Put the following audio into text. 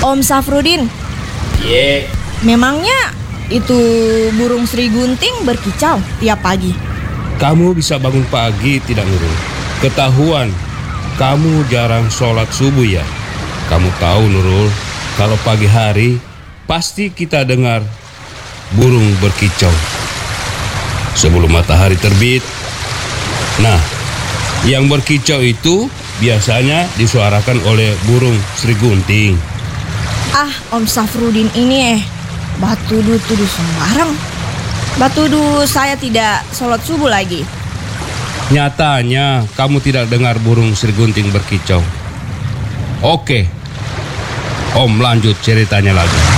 Om Safrudin, Ye, memangnya itu burung Sri Gunting berkicau tiap pagi? Kamu bisa bangun pagi tidak, Nurul? Ketahuan, kamu jarang sholat subuh ya? Kamu tahu, Nurul, kalau pagi hari pasti kita dengar burung berkicau sebelum matahari terbit. Nah, yang berkicau itu biasanya disuarakan oleh burung Sri Gunting. Ah, Om Safrudin ini batuduh-tuduh sembarang. Batuduh saya tidak sholat subuh lagi. Nyatanya kamu tidak dengar burung Sri Gunting berkicau. Oke, Om lanjut ceritanya lagi.